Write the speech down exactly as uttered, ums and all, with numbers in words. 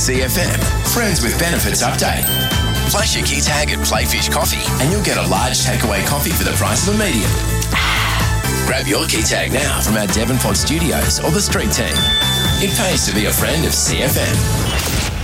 C F M, Friends with Benefits update. Flash your key tag at Playfish Coffee and you'll get a large takeaway coffee for the price of a medium. Grab your key tag now from our Devonport studios or the street team. It pays to be a friend of C F M.